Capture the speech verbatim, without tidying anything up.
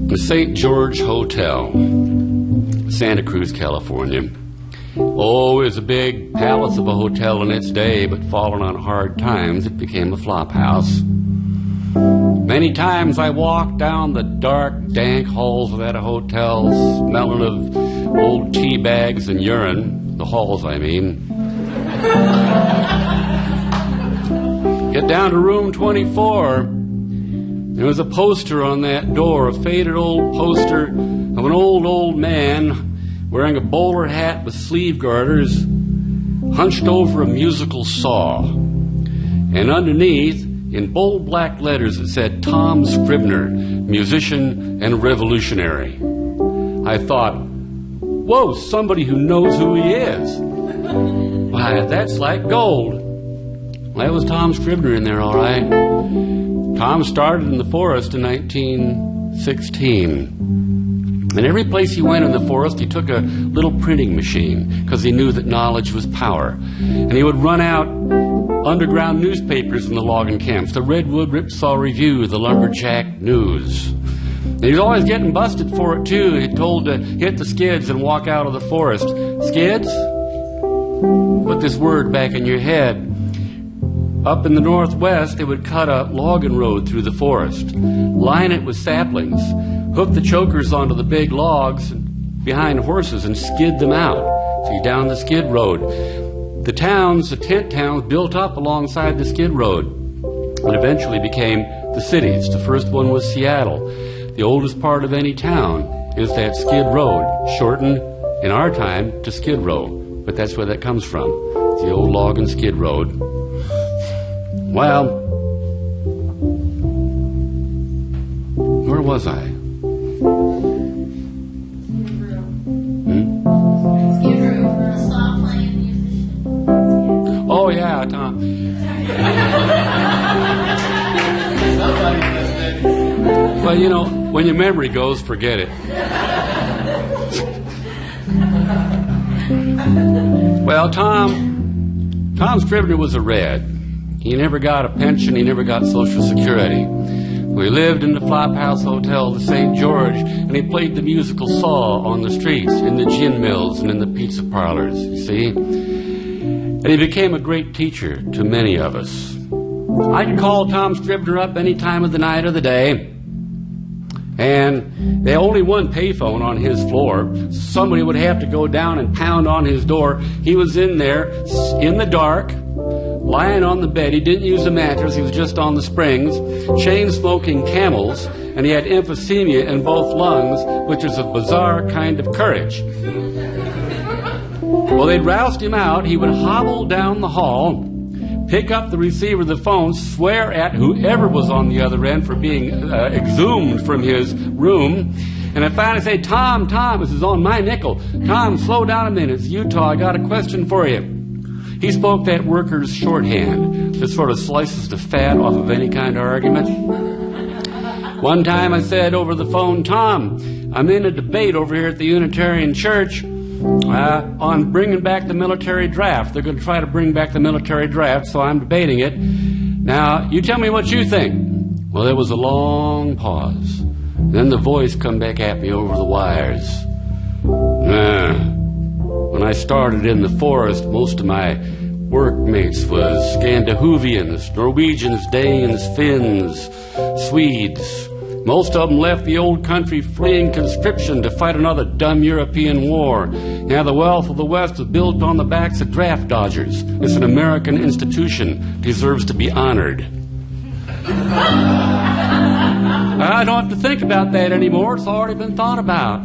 The Saint George Hotel, Santa Cruz, California. Oh, it was a big palace of a hotel in its day, but falling on hard times, it became a flop house. Many times I walked down the dark, dank halls of that hotel, smelling of old tea bags and urine. The halls, I mean. Get down to room twenty-four. There was a poster on that door, a faded old poster of an old, old man wearing a bowler hat with sleeve garters, hunched over a musical saw. And underneath, in bold black letters, it said, Tom Scribner, musician and revolutionary. I thought, whoa, somebody who knows who he is. Why, that's like gold. Well, that was Tom Scribner in there, all right. Tom started in the forest in nineteen sixteen. And every place he went in the forest, he took a little printing machine because he knew that knowledge was power. And he would run out underground newspapers in the logging camps, the Redwood Ripsaw Review, the Lumberjack News. And he was always getting busted for it, too. He told to hit the skids and walk out of the forest. Skids? Put this word back in your head. Up in the northwest, they would cut a logging road through the forest, line it with saplings, hook the chokers onto the big logs behind horses and skid them out. So you down the skid road. The towns, the tent towns, built up alongside the skid road and eventually became the cities. The first one was Seattle. The oldest part of any town is that skid road, shortened in our time to Skid Row. But that's where that comes from. It's the old log and skid road. Well, where was I? Hmm? Oh, yeah, Tom. Well, you know, when your memory goes, forget it. Well, Tom, Tom Scribner was a Red. He never got a pension. He never got Social Security. We lived in the Flophouse Hotel, the Saint George, and he played the musical saw on the streets, in the gin mills, and in the pizza parlors, you see. And he became a great teacher to many of us. I could call Tom Scribner up any time of the night or the day, and they only one payphone on his floor. Somebody would have to go down and pound on his door. He was in there, in the dark, lying on the bed. He didn't use a mattress. He was just on the springs, chain-smoking Camels, and he had emphysema in both lungs, which is a bizarre kind of courage. Well, they'd roust him out. He would hobble down the hall, pick up the receiver of the phone, swear at whoever was on the other end for being uh, exhumed from his room, and I finally say, Tom, Tom, this is on my nickel. Tom, slow down a minute. It's Utah. I got a question for you. He spoke that worker's shorthand that sort of slices the fat off of any kind of argument. One time I said over the phone, Tom, I'm in a debate over here at the Unitarian Church uh, on bringing back the military draft. They're going to try to bring back the military draft, so I'm debating it. Now, you tell me what you think. Well, there was a long pause. Then the voice come back at me over the wires. Uh, When I started in the forest, most of my workmates was Scandinavians, Norwegians, Danes, Finns, Swedes. Most of them left the old country fleeing conscription to fight another dumb European war. Now the wealth of the West is built on the backs of draft dodgers. It's an American institution, deserves to be honored. I don't have to think about that anymore. It's already been thought about.